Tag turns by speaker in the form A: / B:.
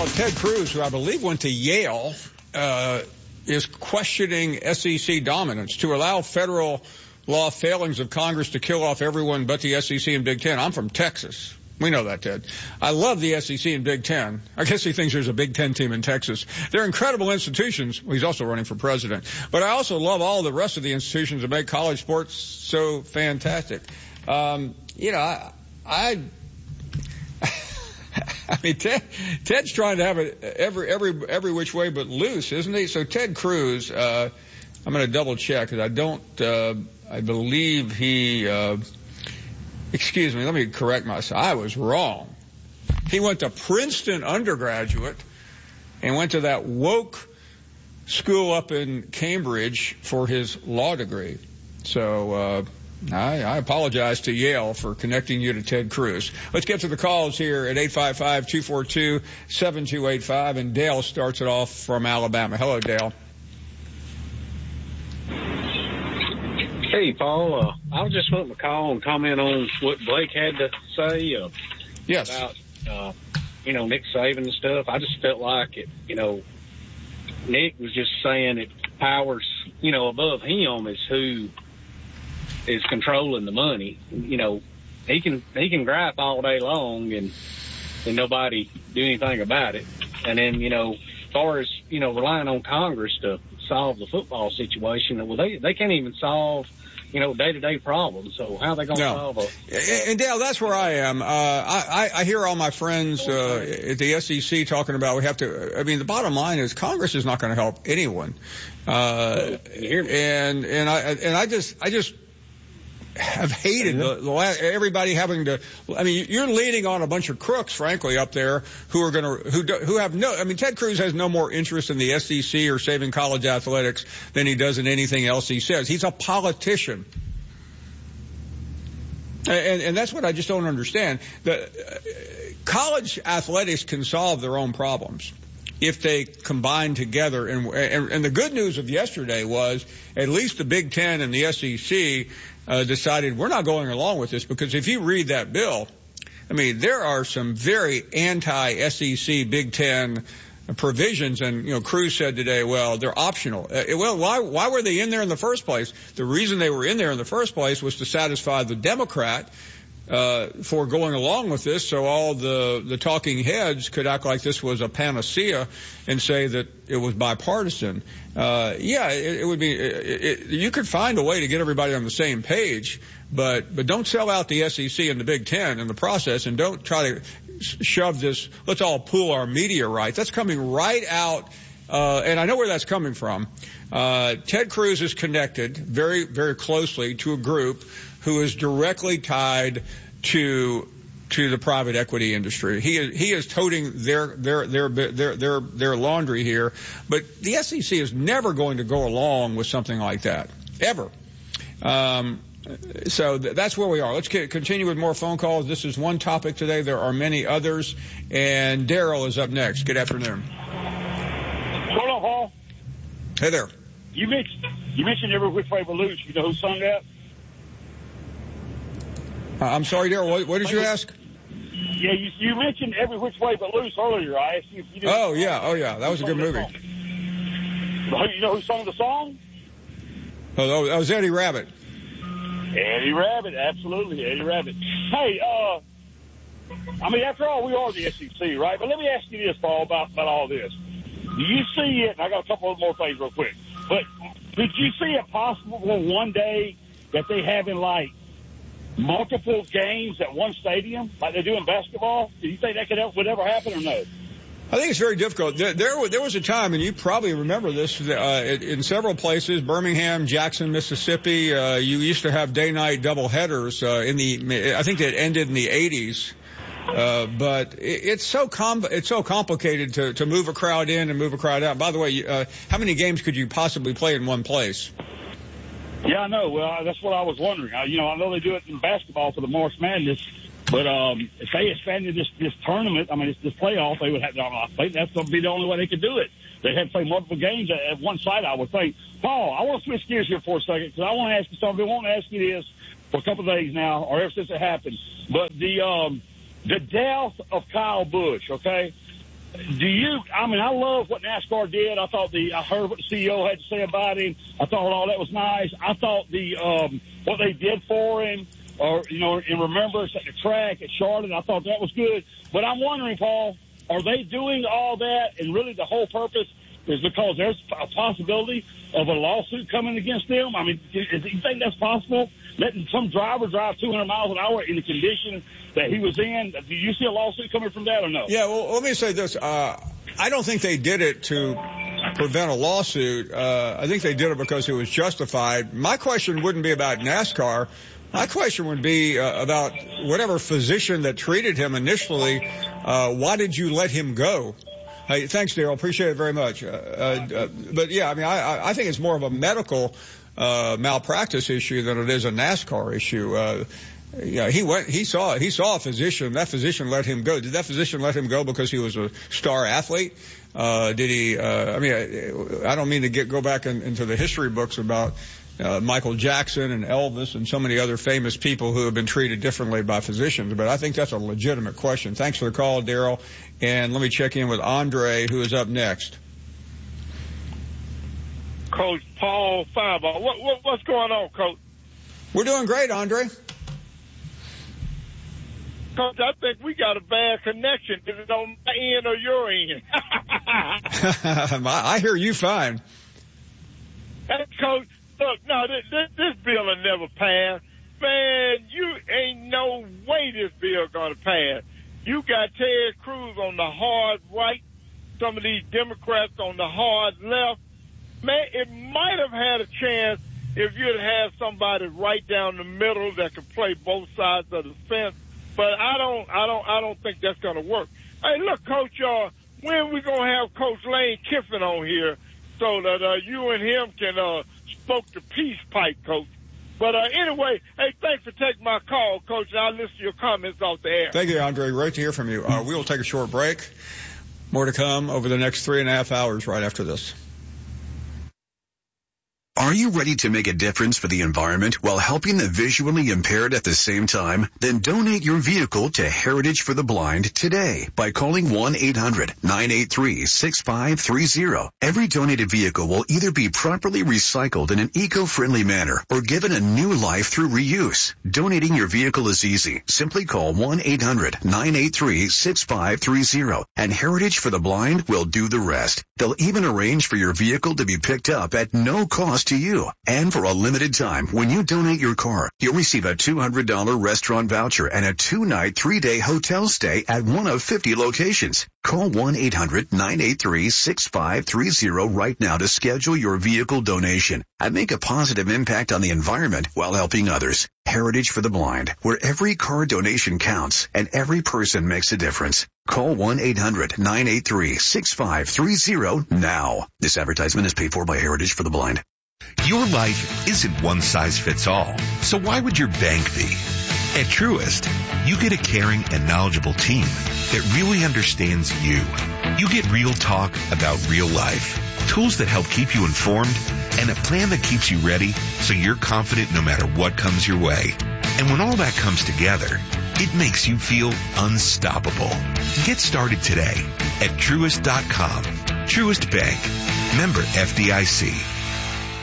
A: Well, Ted Cruz, who I believe went to Yale, is questioning SEC dominance to allow federal law failings of Congress to kill off everyone but the SEC and Big Ten. I'm from Texas. We know that, Ted. I love the SEC and Big Ten. I guess he thinks there's a Big Ten team in Texas. They're incredible institutions. Well, he's also running for president. But I also love all the rest of the institutions that make college sports so fantastic. I mean, Ted's trying to have it every which way but loose, isn't he? So Ted Cruz, I'm going to double check because I believe he, excuse me, let me correct myself. I was wrong. He went to Princeton undergraduate and went to that woke school up in Cambridge for his law degree. So, I apologize to Yale for connecting you to Ted Cruz. Let's get to the calls here at 855-242-7285, and Dale starts it off from Alabama. Hello, Dale.
B: Hey, Paul. I was just wanting to call and comment on what Blake had to say
A: yes.
B: about, Nick Saban and stuff. I just felt like it, Nick was just saying it powers, above him is who is controlling the money. He can gripe all day long and nobody do anything about it. And then, as far as, relying on Congress to solve the football situation, well, they can't even solve, day-to-day problems. So how are they going to solve it?
A: And Dale, that's where I am. I hear all my friends at the SEC talking about the bottom line is Congress is not going to help anyone. And I just have hated everybody having to. I mean, you're leaning on a bunch of crooks, frankly, up there who have no. I mean, Ted Cruz has no more interest in the SEC or saving college athletics than he does in anything else he says. He's a politician, and that's what I just don't understand. College athletics can solve their own problems if they combine together. And the good news of yesterday was at least the Big Ten and the SEC decided we're not going along with this, because if you read that bill, I mean, there are some very anti-SEC Big Ten provisions. And, Cruz said today, well, they're optional. Why were they in there in the first place? The reason they were in there in the first place was to satisfy the Democrat for going along with this, so all the talking heads could act like this was a panacea and say that it was bipartisan. It would be. You could find a way to get everybody on the same page, but don't sell out the SEC and the Big Ten in the process, and don't try to shove this. Let's all pool our media rights. That's coming right out, and I know where that's coming from. Ted Cruz is connected very, very closely to a group who is directly tied to the private equity industry. He is toting their laundry here, but the SEC is never going to go along with something like that, ever. So that's where we are. Let's continue with more phone calls. This is one topic today. There are many others, and Daryl is up next. Good afternoon.
C: Hello, Paul.
A: Hey there.
C: You mentioned Every Which Way But Loose. You know who sung that?
A: I'm sorry, Daryl. What did you ask?
C: Yeah, you mentioned Every Which Way But Loose earlier. I asked you if you did.
A: Oh yeah. That was a good movie.
C: You know who sung the song?
A: Oh, that was Eddie Rabbitt.
C: Eddie Rabbitt, absolutely, Eddie Rabbitt. Hey, after all, we are the SEC, right? But let me ask you this, Paul, about all this. Do you see it? And I got a couple of more things real quick. But could you see it possible one day that they having multiple games at one stadium like they do in basketball? Do you think that would ever happen or no?
A: I think it's very difficult. There was a time, and you probably remember this, in several places, Birmingham, Jackson, Mississippi, you used to have day-night doubleheaders I think that ended in the 80s. But it's so complicated to move a crowd in and move a crowd out. By the way, how many games could you possibly play in one place? Yeah,
C: I know. Well, that's what I was wondering. I know they do it in basketball for the March Madness, but if they expanded this tournament, this playoff, they would have. I think that's going to be the only way they could do it. They'd have to play multiple games at one site, I would think. Paul, I want to switch gears here for a second because I want to ask you something. I want to ask you this for a couple of days now, or ever since it happened. But the death of Kyle Busch, okay? I love what NASCAR did. I heard what the CEO had to say about him. I thought all that was nice. I thought what they did for him, in remembrance at the track at Charlotte, I thought that was good. But I'm wondering, Paul, are they doing all that, and really the whole purpose is because there's a possibility of a lawsuit coming against them? I mean, do you think that's possible? Letting some driver drive 200 miles an hour in the condition that he was in? Do you see a lawsuit coming from that or no?
A: Yeah, well, let me say this. I don't think they did it to prevent a lawsuit. I think they did it because it was justified. My question wouldn't be about NASCAR. My question would be about whatever physician that treated him initially. Why did you let him go? Hey, thanks, Daryl. Appreciate it very much. But yeah, I mean, I think it's more of a medical malpractice issue than it is a NASCAR issue. He saw a physician. That physician let him go. Did that physician let him go because he was a star athlete? Did he? I don't mean to go back into the history books about Michael Jackson and Elvis and so many other famous people who have been treated differently by physicians, but I think that's a legitimate question. Thanks for the call, Daryl. And let me check in with Andre, who is up next.
D: Coach Paul Fireball. What's going on, Coach?
A: We're doing great, Andre.
D: Coach, I think we got a bad connection. Is it on my end or your end?
A: I hear you fine.
D: Hey, Coach, look, no, this bill will never pass. Man, you ain't no way this bill gonna pass. You got Ted Cruz on the hard right, some of these Democrats on the hard left. Man, it might have had a chance if you'd had somebody right down the middle that could play both sides of the fence. But I don't think that's gonna work. Hey, look, Coach, when are we gonna have Coach Lane Kiffin on here so that you and him can smoke the peace pipe, Coach? But anyway, hey, thanks for taking my call, Coach, and I'll listen to your comments off the air.
A: Thank you, Andre. Great to hear from you. We will take a short break. More to come over the next 3.5 hours right after this.
E: Are you ready to make a difference for the environment while helping the visually impaired at the same time? Then donate your vehicle to Heritage for the Blind today by calling 1-800-983-6530. Every donated vehicle will either be properly recycled in an eco-friendly manner or given a new life through reuse. Donating your vehicle is easy. Simply call 1-800-983-6530 and Heritage for the Blind will do the rest. They'll even arrange for your vehicle to be picked up at no cost to you. And for a limited time, when you donate your car, you'll receive a $200 restaurant voucher and a 2-night, 3-day hotel stay at one of 50 locations. Call 1-800-983-6530 right now to schedule your vehicle donation and make a positive impact on the environment while helping others. Heritage for the Blind, where every car donation counts and every person makes a difference. Call 1-800-983-6530 now. This advertisement is paid for by Heritage for the Blind.
F: Your life isn't one size fits all, so why would your bank be? At Truist, you get a caring and knowledgeable team that really understands you. You get real talk about real life, tools that help keep you informed, and a plan that keeps you ready so you're confident no matter what comes your way. And when all that comes together, it makes you feel unstoppable. Get started today at Truist.com. Truist Bank. Member FDIC.